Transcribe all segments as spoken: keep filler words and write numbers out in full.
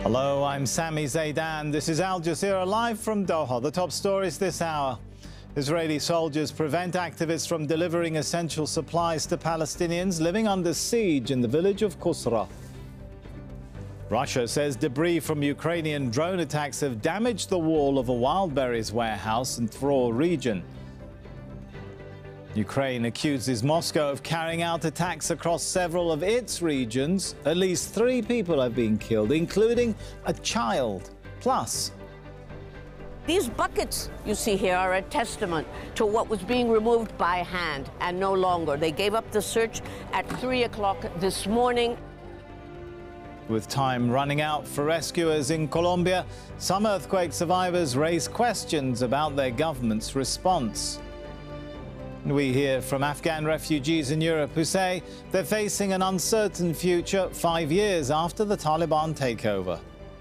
Hello, I'm Sami Zaidan. This is Al Jazeera live from Doha. The top stories this hour. Israeli soldiers prevent activists from delivering essential supplies to Palestinians living under siege in the village of Qusra. Russia says debris from Ukrainian drone attacks have damaged the wall of a Wildberries warehouse in Tver region. Ukraine accuses Moscow of carrying out attacks across several of its regions. At least three people have been killed, including a child. Plus, these buckets you see here are a testament to what was being removed by hand and no longer. They gave up the search at three o'clock this morning. With time running out for rescuers in Colombia, some earthquake survivors raise questions about their government's response. We hear from Afghan refugees in Europe who say they're facing an uncertain future five years after the Taliban takeover.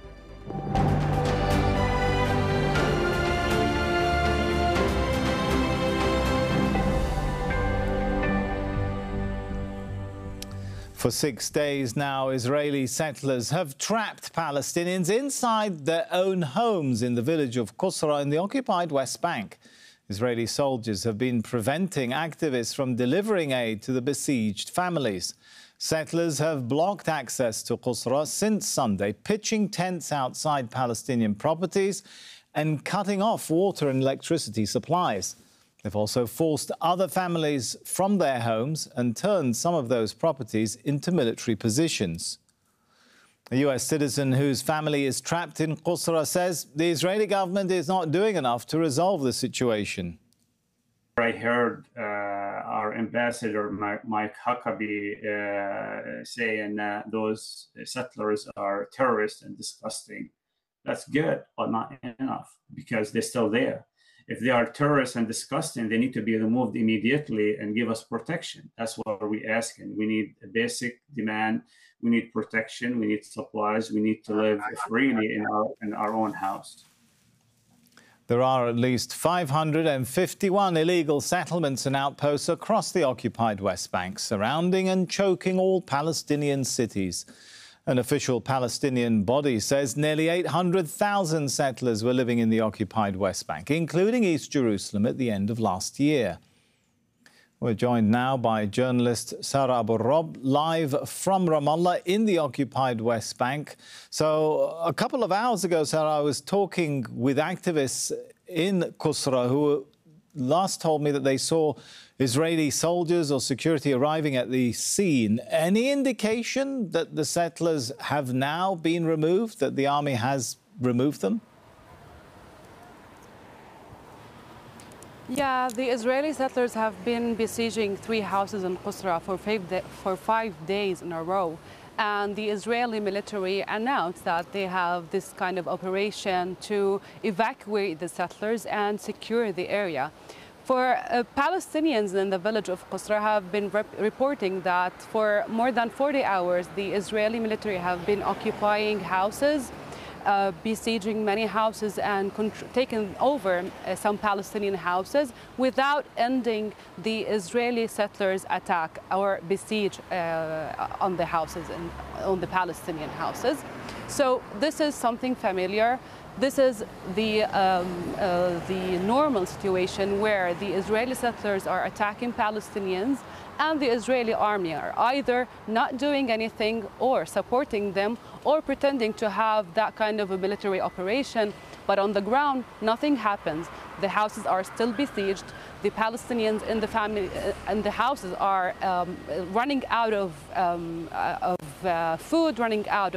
For six days now, Israeli settlers have trapped Palestinians inside their own homes in the village of Qusra in the occupied West Bank. Israeli soldiers have been preventing activists from delivering aid to the besieged families. Settlers have blocked access to Qusra since Sunday, pitching tents outside Palestinian properties and cutting off water and electricity supplies. They've also forced other families from their homes and turned some of those properties into military positions. A U S citizen whose family is trapped in Qusra says the Israeli government is not doing enough to resolve the situation. I heard uh, our ambassador, Mike Huckabee, uh, saying uh, those settlers are terrorists and disgusting. That's good, but not enough, because they're still there. If they are terrorists and disgusting, they need to be removed immediately and give us protection. That's what we're asking. We need a basic demand. We need protection. We need supplies. We need to live freely in our, in our own house. There are at least five hundred fifty-one illegal settlements and outposts across the occupied West Bank, surrounding and choking all Palestinian cities. An official Palestinian body says nearly eight hundred thousand settlers were living in the occupied West Bank, including East Jerusalem, at the end of last year. We're joined now by journalist Sarah Abu Rob, live from Ramallah in the occupied West Bank. So a couple of hours ago, Sarah, I was talking with activists in Qusra who last told me that they saw Israeli soldiers or security arriving at the scene. Any indication that the settlers have now been removed, that the army has removed them? Yeah, the Israeli settlers have been besieging three houses in Qusra for five, for five days in a row. And the Israeli military announced that they have this kind of operation to evacuate the settlers and secure the area. For uh, Palestinians in the village of Qusra have been rep reporting that for more than forty hours, the Israeli military have been occupying houses, Uh, besieging many houses and taking over uh, some Palestinian houses without ending the Israeli settlers' attack or besiege uh, on the houses and on the Palestinian houses. So this is something familiar. This is the, um, uh, the normal situation where the Israeli settlers are attacking Palestinians and the Israeli army are either not doing anything or supporting them or pretending to have that kind of a military operation. But on the ground, nothing happens. The houses are still besieged. The Palestinians in the family uh, and the houses are um, running out of, um, uh, of uh, food, running out of